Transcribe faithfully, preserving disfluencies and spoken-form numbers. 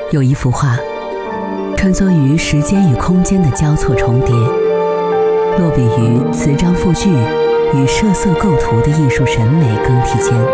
有一幅画，穿梭于时间与空间的交错重叠，落笔于词章赋句与设色构图的艺术审美更替间。